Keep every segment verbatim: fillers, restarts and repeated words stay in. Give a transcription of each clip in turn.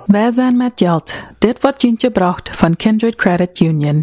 Wij zijn met geld. Dit wordt Jintje braucht van Kindred Credit Union.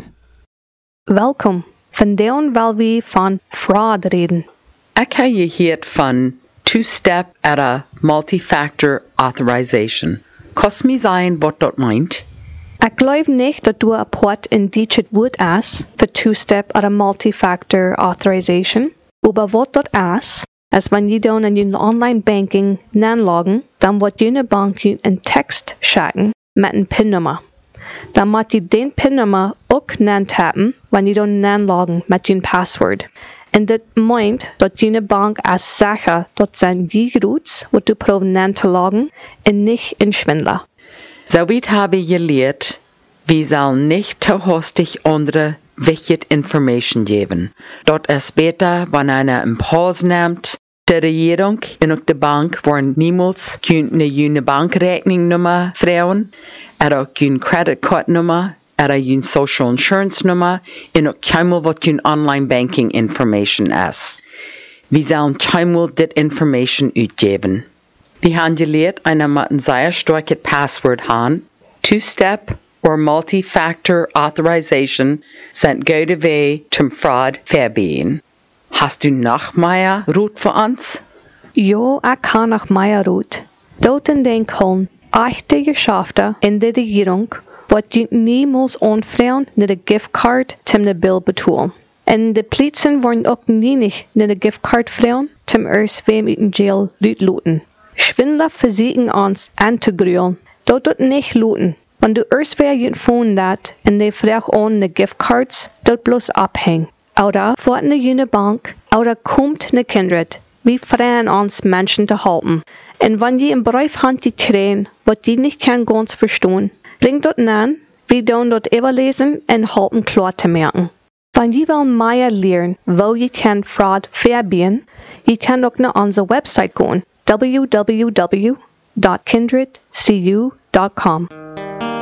Welkom. Vandaag wil we van fraud reden. Ik heb je gehoord van two-step era multi-factor authorization. Kost me zijn wat dat meint? Ik geloof niet dat du een poort in dit het woord is voor two-step era multi-factor authorization. Aber wat dat is, is wanneer je dan in je online banking aanloggen, dan wordt je bank je een tekst schicken met een pinnummer. Dan moet je den pinnummer ook aantappen wanneer je dan aanloggen met je password. En dit meint dat je bank is zeker dat zijn die roots wat du probeert aan te loggen en niet in schwindelen. Zoiets habe ich geleerd, wir sollen nicht zu hastig andere wichtige information geben. Dat is beter, wenn einer einen Paus nimmt. Die Regierung und auch die Bank wollen niemals eine Bankrekeningnummer fragen, oder auch eine Creditcard-Nummer, oder eine Social Insurance-Nummer, und auch keinmal was eine Online-Banking-Information ist. Wir sollen keinmal diese Information ausgeben. Wir haben gelehrt, einer muss ein sehr starkes Passwort haben. Two-Step or Multi-Factor Authorization sind gute Wege zum Fraud verbieten. Hast du noch mehr Route für uns? Jo, ich kann noch mehr Route. Dort in den Köln, echte Geschäfte in der Regierung, wird je niemals anfragen nach der Giftcard zum der Bill betalen. Und die Polizei wollen auch nie nicht nach der Giftcard fragen, zum erst wem in Jail looten. Schwindler versuchen uns anzugrüßen. Dort dort nicht looten. Wenn du erst wer je phone dat und die fragen an die Giftcards, dort bloß abhängen. Oder fort eine jene Bank, oder kommt eine Kindred. Wir fragen uns Menschen zu helfen. Und wenn die im Brief hand die Tränen, was die nicht kann ganz verstehen, bringt dort an, wir dann dort überlesen und helfen klar zu merken. Wenn die wollen mehr lernen, wo je kann Fraud verbieten, je kann auch nach unserer Website gehen, w w w dot kindred c u dot com.